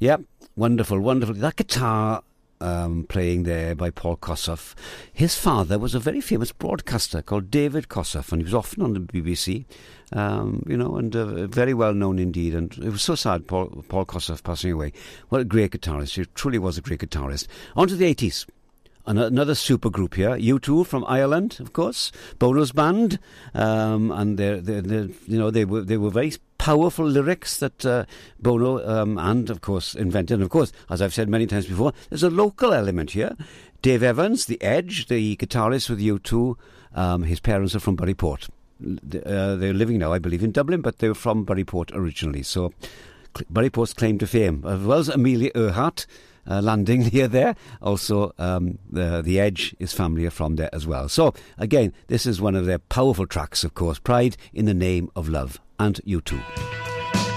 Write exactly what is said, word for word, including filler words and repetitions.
Yep, wonderful, wonderful. That guitar um, playing there by Paul Kossoff. His father was a very famous broadcaster called David Kossoff, and he was often on the B B C, um, you know, and uh, very well known indeed. And it was so sad, Paul, Paul Kossoff passing away. What a great guitarist. He truly was a great guitarist. On to the eighties. Another super group here, U two from Ireland, of course, Bono's band, um, and they're, they're, they're, you know, they were they were very powerful lyrics that uh, Bono um, and, of course, invented. And, of course, as I've said many times before, there's a local element here. Dave Evans, the Edge, the guitarist with U two, um, his parents are from Buryport. Uh, they're living now, I believe, in Dublin, but they were from Buryport originally. So Buryport's claim to fame, as well as Amelia Earhart, Uh, landing near there. Also, um, the the Edge, his family are from there as well. So, again, this is one of their powerful tracks, of course, Pride in the Name of Love, and U two.